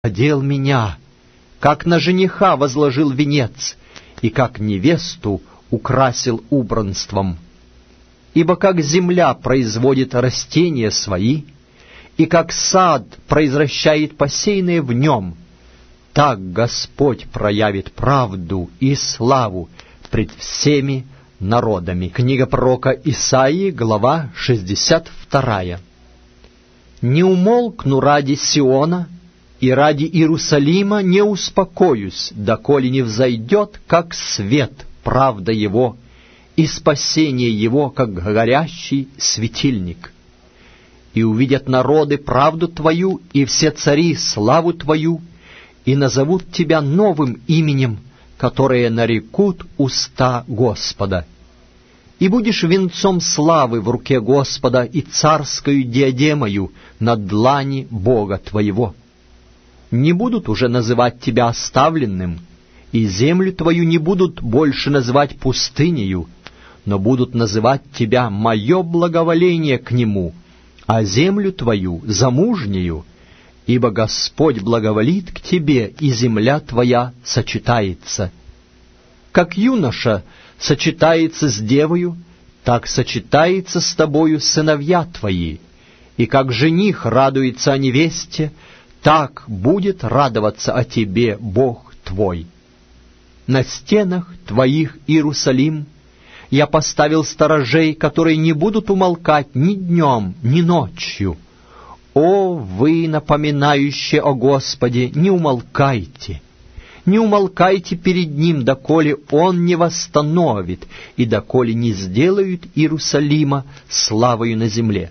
одел меня, как на жениха возложил венец, и как невесту украсил убранством. Ибо как земля производит растения свои, и как сад произвращает посеянное в нем, так Господь проявит правду и славу пред всеми народами. Книга пророка Исаии, глава 62. «Не умолкну ради Сиона, и ради Иерусалима не успокоюсь, доколе не взойдет, как свет, правда его, и спасение его, как горящий светильник. И увидят народы правду твою, и все цари славу твою, и назовут тебя новым именем, которое нарекут уста Господа. И будешь венцом славы в руке Господа и царскою диадемою на длани Бога твоего. Не будут уже называть тебя оставленным, и землю твою не будут больше называть пустынею, но будут называть тебя мое благоволение к нему, а землю твою замужнею, ибо Господь благоволит к тебе, и земля твоя сочетается. Как юноша сочетается с девою, так сочетается с тобою сыновья твои, и как жених радуется о невесте, так будет радоваться о тебе Бог твой. На стенах твоих, Иерусалим, я поставил сторожей, которые не будут умолкать ни днем, ни ночью. О, вы, напоминающие о Господе, не умолкайте! Не умолкайте перед Ним, доколе Он не восстановит, и доколе не сделают Иерусалима славою на земле.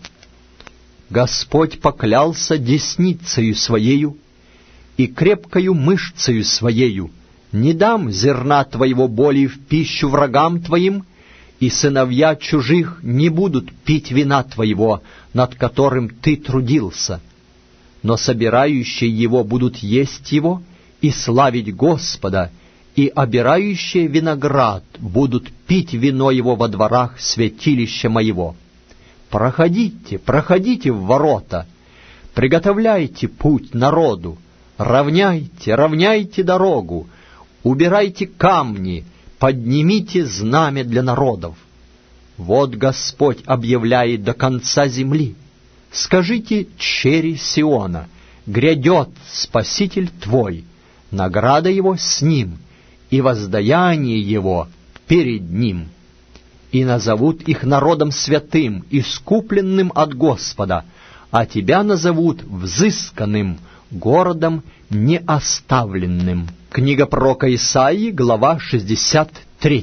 Господь поклялся десницею Своею и крепкою мышцею Своею: не дам зерна твоего более в пищу врагам твоим, и сыновья чужих не будут пить вина твоего, над которым ты трудился. Но собирающие его будут есть его и славить Господа, и обирающие виноград будут пить вино его во дворах святилища моего. Проходите, проходите в ворота, приготовляйте путь народу, равняйте, равняйте дорогу, убирайте камни, поднимите знамя для народов. Вот Господь объявляет до конца земли. Скажите чери Сиона: грядет Спаситель твой, награда его с ним, и воздаяние его перед ним. И назовут их народом святым, искупленным от Господа, а тебя назовут взысканным, городом неоставленным». Книга пророка Исаии, глава 63.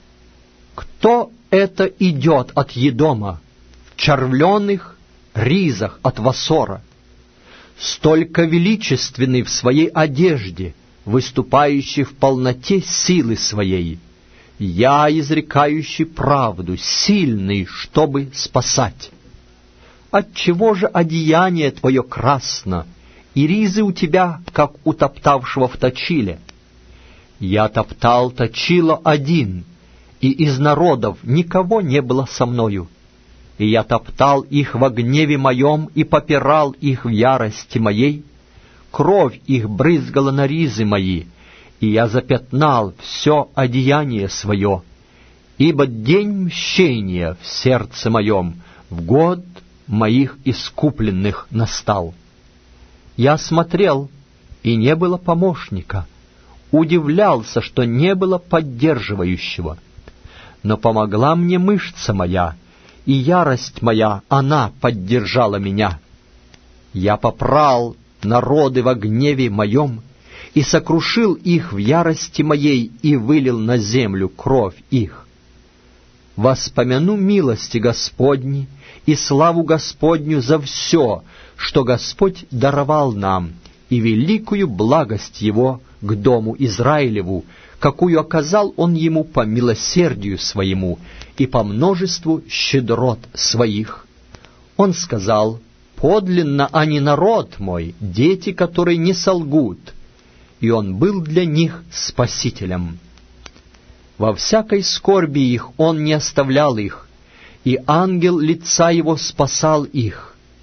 «Кто это идет от Едома в червленых ризах от Васора, столько величественный в своей одежде, выступающий в полноте силы своей? Я, изрекающий правду, сильный, чтобы спасать. Отчего же одеяние твое красно, и ризы у тебя, как у топтавшего в точиле? Я топтал точило один, и из народов никого не было со мною. И я топтал их во гневе моем и попирал их в ярости моей. Кровь их брызгала на ризы мои, и я запятнал все одеяние свое. Ибо день мщения в сердце моем, в год моих искупленных настал. Я смотрел, и не было помощника, удивлялся, что не было поддерживающего. Но помогла мне мышца моя, и ярость моя, она поддержала меня. Я попрал народы во гневе моем, и сокрушил их в ярости моей, и вылил на землю кровь их. Воспомяну милости Господни и славу Господню за все, что Господь даровал нам, и великую благость Его к дому Израилеву, какую оказал Он ему по милосердию своему и по множеству щедрот своих. Он сказал: подлинно они народ мой, дети, которые не солгут, и Он был для них спасителем. Во всякой скорби их Он не оставлял их, и ангел лица Его спасал их.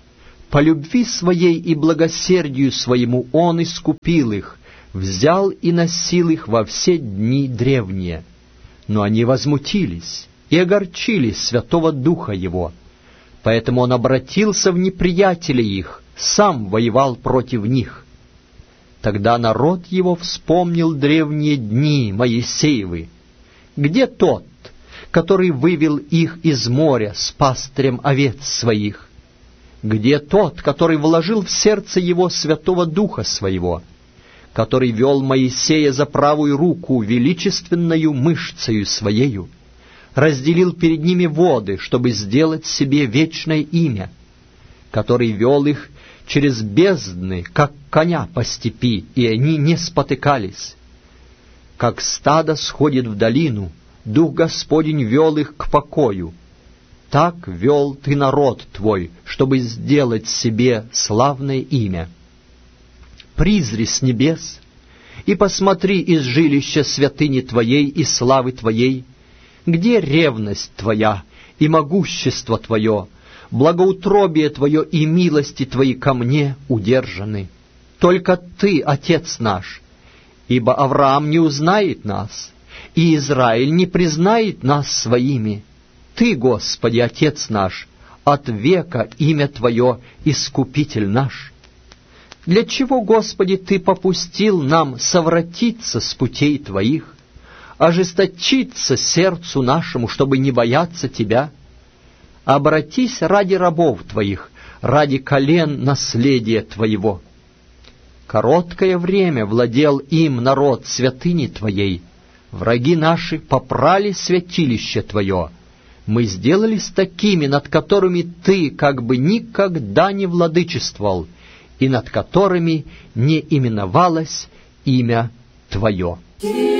По любви Своей и благосердию Своему Он искупил их, взял и носил их во все дни древние. Но они возмутились и огорчили Святого Духа Его. Поэтому Он обратился в неприятелей их, сам воевал против них. Тогда народ его вспомнил древние дни Моисеевы. Где тот, который вывел их из моря с пастырем овец своих? Где тот, который вложил в сердце его Святого Духа Своего, который вел Моисея за правую руку величественною мышцею Своею, разделил перед ними воды, чтобы сделать себе вечное имя, который вел их через бездны, как коня по степи, и они не спотыкались? Как стадо сходит в долину, Дух Господень вел их к покою. Так вел Ты народ Твой, чтобы сделать себе славное имя. Призри с небес и посмотри из жилища святыни Твоей и славы Твоей, где ревность Твоя и могущество Твое, благоутробие Твое и милости Твои ко мне удержаны. Только Ты, Отец наш, ибо Авраам не узнает нас, и Израиль не признает нас своими. Ты, Господи, Отец наш, от века имя Твое, Искупитель наш. Для чего, Господи, Ты попустил нам совратиться с путей Твоих, ожесточиться сердцу нашему, чтобы не бояться Тебя? Обратись ради рабов Твоих, ради колен наследия Твоего. Короткое время владел им народ святыни Твоей, враги наши попрали святилище Твое. Мы сделались такими, над которыми Ты как бы никогда не владычествовал, и над которыми не именовалось имя Твое.